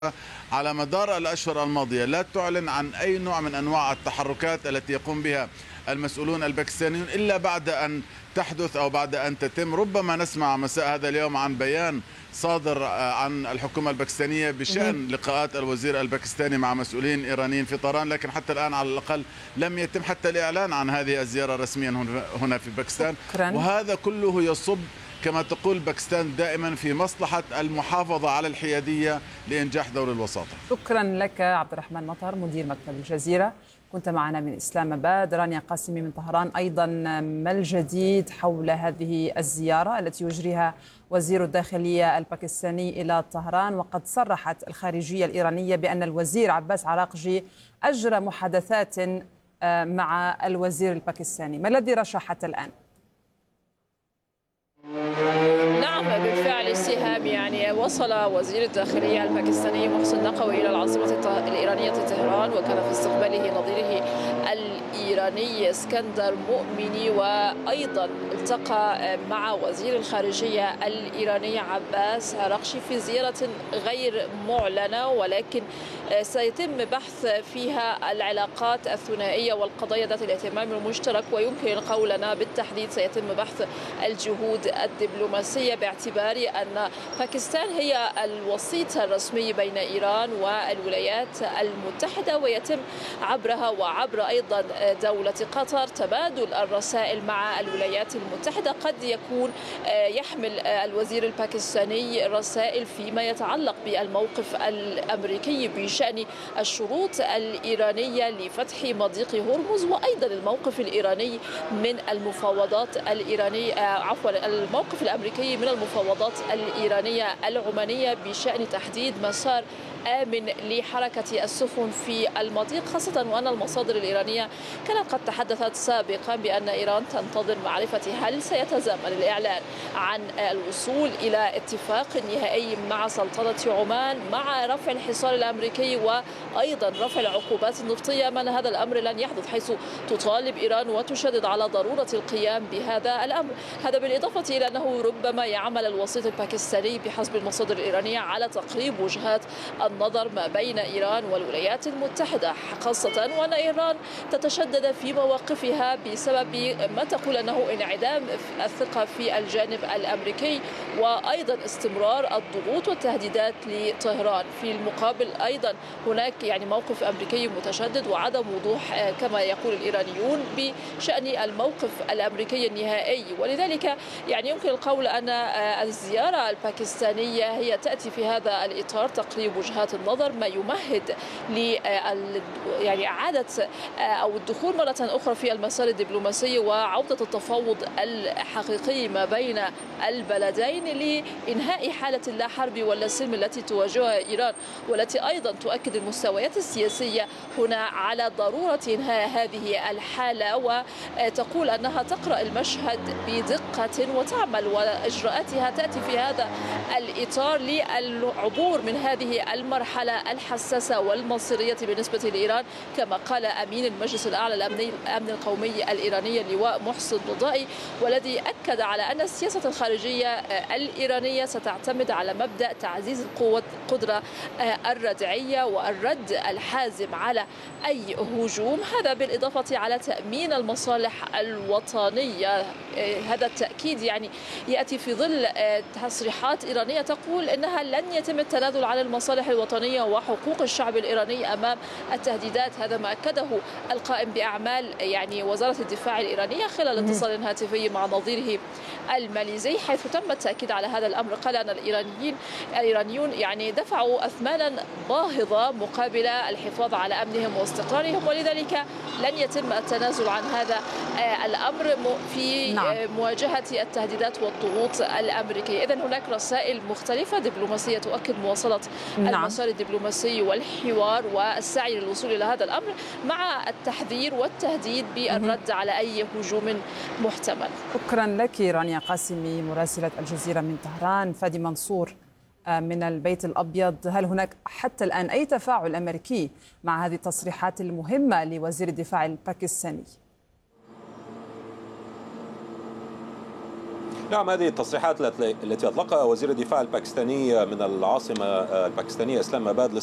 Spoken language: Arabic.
على مدار الأشهر الماضية لا تعلن عن أي نوع من أنواع التحركات التي يقوم بها المسؤولون الباكستانيون إلا بعد أن تحدث أو بعد أن تتم. ربما نسمع مساء هذا اليوم عن بيان صادر عن الحكومة الباكستانية بشأن لقاءات الوزير الباكستاني مع مسؤولين إيرانيين في طهران، لكن حتى الآن على الأقل لم يتم حتى الإعلان عن هذه الزيارة رسميا هنا في باكستان. وهذا كله يصب كما تقول باكستان دائما في مصلحة المحافظة على الحيادية لإنجاح دور الوساطة. شكرا لك عبد الرحمن مطر مدير مكتب الجزيرة، كنت معنا من إسلام آباد. رانيا قاسمي من طهران، أيضا ما الجديد حول هذه الزيارة التي يجريها وزير الداخلية الباكستاني إلى طهران؟ وقد صرحت الخارجية الإيرانية بأن الوزير عباس عراقجي أجرى محادثات مع الوزير الباكستاني. ما الذي رشح حتى الآن؟ نعم بالفعل سهام، وصل وزير الداخلية الباكستاني محسن نقوي إلى العاصمة الإيرانية طهران، وكان في استقباله نظيره الإيراني اسكندر مؤمني، وأيضا التقى مع وزير الخارجية الإيراني عباس عراقجي في زيارة غير معلنة، ولكن سيتم بحث فيها العلاقات الثنائية والقضايا ذات الاهتمام المشترك، ويمكن القول بالتحديد سيتم بحث الجهود الدبلوماسية، باعتبار أن باكستان هي الوسيط الرسمي بين إيران والولايات المتحدة، ويتم عبرها وعبر أيضا دولة قطر تبادل الرسائل مع الولايات المتحدة. قد يكون يحمل الوزير الباكستاني رسائل فيما يتعلق بالموقف الأمريكي بشأن الشروط الإيرانية لفتح مضيق هرمز، وأيضا الموقف الإيراني من المفاوضات الإيرانية الموقف الأمريكي من المفاوضات الإيرانية العمانية بشأن تحديد مسار آمن لحركة السفن في المضيق، خاصة وأن المصادر الإيرانية كانت قد تحدثت سابقا بأن إيران تنتظر معرفة هل سيتزامن الإعلان عن الوصول إلى اتفاق نهائي مع سلطنة عمان مع رفع الحصار الأمريكي وأيضا رفع العقوبات النفطية، من هذا الأمر لن يحدث، حيث تطالب إيران وتشدد على ضرورة القيام بهذا الأمر. هذا بالإضافة إلى أنه ربما يعمل الوسيط الباكستاني بحسب المصادر الإيرانية على تقريب وجهات النظر ما بين إيران والولايات المتحدة، خاصة وأن إيران تتشدد في مواقفها بسبب ما تقول أنه انعدام الثقة في الجانب الأمريكي، وأيضا استمرار الضغوط والتهديدات لطهران. في المقابل أيضا هناك موقف أمريكي متشدد وعدم وضوح كما يقول الإيرانيون بشأن الموقف الأمريكي النهائي، ولذلك يمكن القول أن الزيارة الباكستانية هي تأتي في هذا الإطار، تقريب وجهات النظر، ما يمهد إعادة أو الدخول مرة أخرى في المسار الدبلوماسي وعودة التفاوض الحقيقي ما بين البلدين لإنهاء حالة اللا حرب ولا سلم التي تواجهها إيران، والتي أيضا تؤكد المستويات السياسية هنا على ضرورة إنهاء هذه الحالة، وتقول أنها تقرأ المشهد بدقة وتعمل، وإجراءاتها تأتي في هذا الإطار للعبور من هذه المرحلة الحساسة والمصيرية بالنسبة لإيران، كما قال أمين المجلس الأعلى الأمن القومي الإيراني اللواء محسن رضائي، والذي أكد على أن السياسة الخارجية الإيرانية ستعتمد على مبدأ تعزيز القدرة الردعية والرد الحازم على أي هجوم، هذا بالإضافة على تأمين المصالح الوطنية. هذا التأكيد يأتي في ظل تصريحات إيرانية تقول أنها لن يتم التنازل عن المصالح الوطنية وحقوق الشعب الإيراني أمام التهديدات. هذا ما أكده القائم بأعمال وزارة الدفاع الإيرانية خلال اتصال هاتفي مع نظيره الماليزي، حيث تم التأكيد على هذا الأمر. قال أن الإيرانيون دفعوا أثمانا باهظة مقابل الحفاظ على أمنهم واستقرارهم، ولذلك لن يتم التنازل عن هذا الأمر في مواجهة التهديدات والضغوط الأمريكية. إذن هناك رسائل مختلفة دبلوماسية تؤكد مواصلة المسار الدبلوماسي والحوار والسعي للوصول إلى هذا الأمر، مع التحذير والتهديد بالرد على أي هجوم محتمل. شكرا لك رانيا قاسمي مراسلة الجزيرة من طهران. فادي منصور من البيت الأبيض، هل هناك حتى الآن أي تفاعل أمريكي مع هذه التصريحات المهمة لوزير الدفاع الباكستاني؟ نعم، هذه التصريحات التي أطلقها وزير الدفاع الباكستاني من العاصمة الباكستانية إسلام آباد